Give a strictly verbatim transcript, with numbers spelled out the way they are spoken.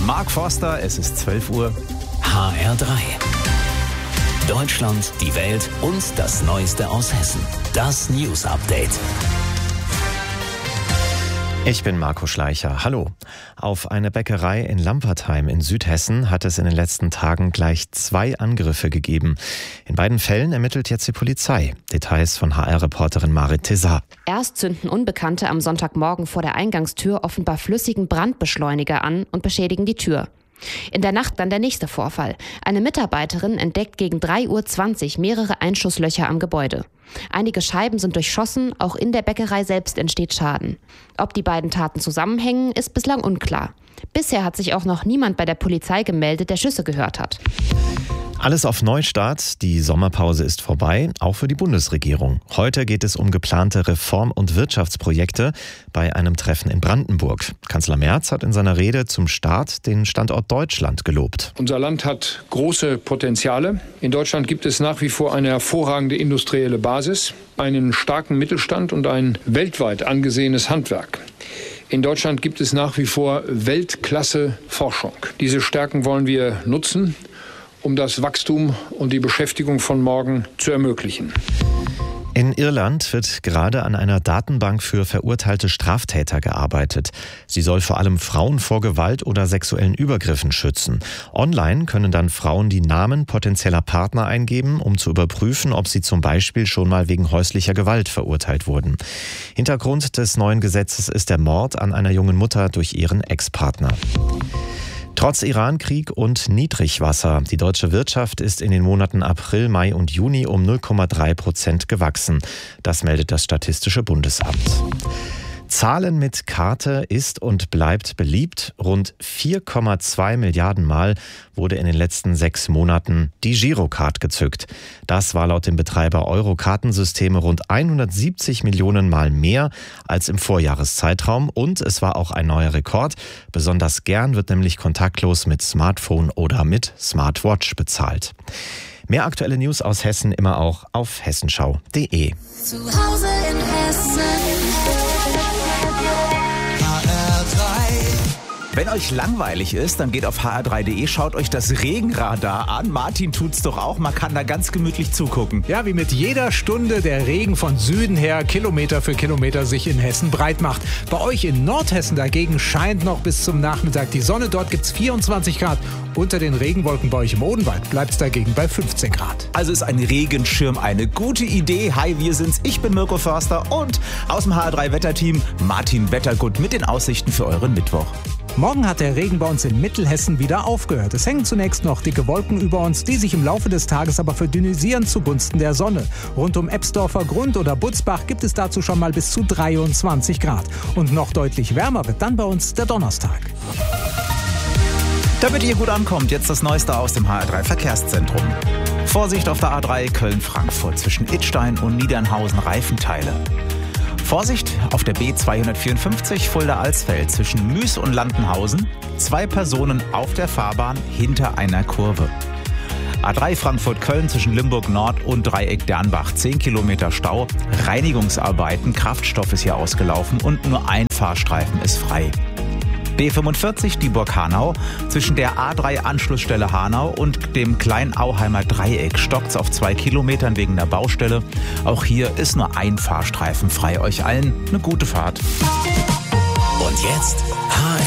Mark Forster, es ist zwölf Uhr. H R drei. Deutschland, die Welt und das Neueste aus Hessen. Das News Update. Ich bin Marco Schleicher. Hallo. Auf eine Bäckerei in Lampertheim in Südhessen hat es in den letzten Tagen gleich zwei Angriffe gegeben. In beiden Fällen ermittelt jetzt die Polizei. Details von H R-Reporterin Marit Tessar. Erst zünden Unbekannte am Sonntagmorgen vor der Eingangstür offenbar flüssigen Brandbeschleuniger an und beschädigen die Tür. In der Nacht dann der nächste Vorfall. Eine Mitarbeiterin entdeckt gegen drei Uhr zwanzig mehrere Einschusslöcher am Gebäude. Einige Scheiben sind durchschossen, auch in der Bäckerei selbst entsteht Schaden. Ob die beiden Taten zusammenhängen, ist bislang unklar. Bisher hat sich auch noch niemand bei der Polizei gemeldet, der Schüsse gehört hat. Alles auf Neustart. Die Sommerpause ist vorbei, auch für die Bundesregierung. Heute geht es um geplante Reform- und Wirtschaftsprojekte bei einem Treffen in Brandenburg. Kanzler Merz hat in seiner Rede zum Start den Standort Deutschland gelobt. Unser Land hat große Potenziale. In Deutschland gibt es nach wie vor eine hervorragende industrielle Basis, einen starken Mittelstand und ein weltweit angesehenes Handwerk. In Deutschland gibt es nach wie vor Weltklasse-Forschung. Diese Stärken wollen wir nutzen, um das Wachstum und die Beschäftigung von morgen zu ermöglichen. In Irland wird gerade an einer Datenbank für verurteilte Straftäter gearbeitet. Sie soll vor allem Frauen vor Gewalt oder sexuellen Übergriffen schützen. Online können dann Frauen die Namen potenzieller Partner eingeben, um zu überprüfen, ob sie zum Beispiel schon mal wegen häuslicher Gewalt verurteilt wurden. Hintergrund des neuen Gesetzes ist der Mord an einer jungen Mutter durch ihren Ex-Partner. Trotz Iran-Krieg und Niedrigwasser. Die deutsche Wirtschaft ist in den Monaten April, Mai und Juni um null Komma drei Prozent gewachsen. Das meldet das Statistische Bundesamt. Zahlen mit Karte ist und bleibt beliebt. Rund vier Komma zwei Milliarden Mal wurde in den letzten sechs Monaten die Girocard gezückt. Das war laut dem Betreiber Euro-Kartensysteme rund hundertsiebzig Millionen Mal mehr als im Vorjahreszeitraum. Und es war auch ein neuer Rekord. Besonders gern wird nämlich kontaktlos mit Smartphone oder mit Smartwatch bezahlt. Mehr aktuelle News aus Hessen immer auch auf hessenschau punkt de. Zu Hause in Hessen. Wenn euch langweilig ist, dann geht auf h r drei punkt de, schaut euch das Regenradar an. Martin tut's doch auch, man kann da ganz gemütlich zugucken. Ja, wie mit jeder Stunde der Regen von Süden her Kilometer für Kilometer sich in Hessen breit macht. Bei euch in Nordhessen dagegen scheint noch bis zum Nachmittag die Sonne. Dort gibt's vierundzwanzig Grad. Unter den Regenwolken bei euch im Odenwald bleibt's dagegen bei fünfzehn Grad. Also ist ein Regenschirm eine gute Idee. Hi, wir sind's. Ich bin Mirko Förster und aus dem H R drei Wetterteam Martin Wettergut mit den Aussichten für euren Mittwoch. Morgen hat der Regen bei uns in Mittelhessen wieder aufgehört. Es hängen zunächst noch dicke Wolken über uns, die sich im Laufe des Tages aber verdünnisieren zugunsten der Sonne. Rund um Ebsdorfer Grund oder Butzbach gibt es dazu schon mal bis zu dreiundzwanzig Grad. Und noch deutlich wärmer wird dann bei uns der Donnerstag. Damit ihr gut ankommt, jetzt das Neueste aus dem H R drei Verkehrszentrum. Vorsicht auf der A drei Köln-Frankfurt zwischen Idstein und Niedernhausen Reifenteile. Vorsicht auf der B zweihundertvierundfünfzig Fulda-Alsfeld zwischen Müs und Landenhausen. Zwei Personen auf der Fahrbahn hinter einer Kurve. A drei Frankfurt-Köln zwischen Limburg Nord und Dreieck Dernbach. zehn Kilometer Stau. Reinigungsarbeiten, Kraftstoff ist hier ausgelaufen und nur ein Fahrstreifen ist frei. B fünfundvierzig Dieburg-Hanau zwischen der A drei Anschlussstelle Hanau und dem Kleinauheimer Dreieck stockt's auf zwei Kilometern wegen der Baustelle. Auch hier ist nur ein Fahrstreifen frei. Euch allen eine gute Fahrt. Und jetzt H